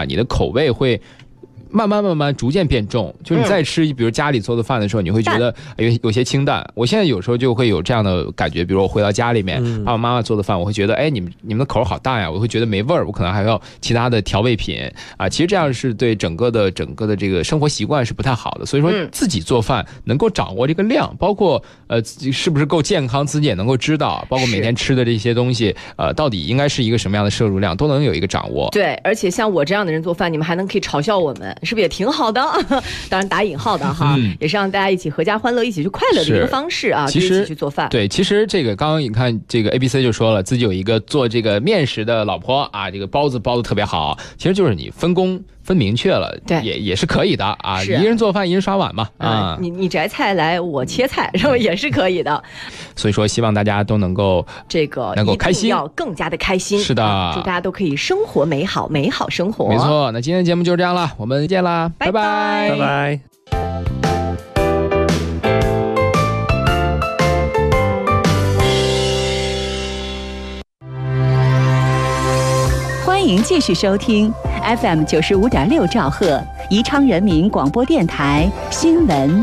你的口味会慢慢逐渐变重，就是你再吃比如家里做的饭的时候，你会觉得有些清淡。我现在有时候就会有这样的感觉，比如我回到家里面，爸爸妈妈做的饭，我会觉得你们的口好淡呀，我会觉得没味儿，我可能还要其他的调味品啊。其实这样是对整个的这个生活习惯是不太好的。所以说自己做饭能够掌握这个量，包括是不是够健康，自己也能够知道，包括每天吃的这些东西到底应该是一个什么样的摄入量，都能有一个掌握。 对，而且像我这样的人做饭，你们还可以嘲笑我们，是不是也挺好的？当然打引号的哈，也是让大家一起合家欢乐，一起去快乐的一个方式啊。其实一起去做饭， 对，其实这个刚刚你看这个 ABC 就说了，自己有一个做这个面食的老婆啊，这个包子包的特别好，其实就是你分工分明确了，对，也是可以的啊。一人做饭，一人刷碗嘛啊。 你摘菜来，我切菜，是吧？也是可以的。 所以说，希望大家都能够开心， 要更加的开心。 是的， 祝大家都可以生活美好，美好生活。 没错，那今天的节目就是这样了，我们见啦， 拜拜， 拜拜。 欢迎继续收听 FM 95.6兆赫宜昌人民广播电台新闻